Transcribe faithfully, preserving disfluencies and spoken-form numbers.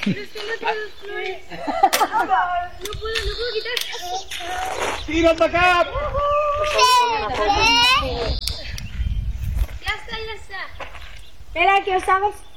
Pero es que no tengo flores. No puedo, no puedo quitar. ¡Tira hasta acá! Ya está, ya está. Espera, que os hago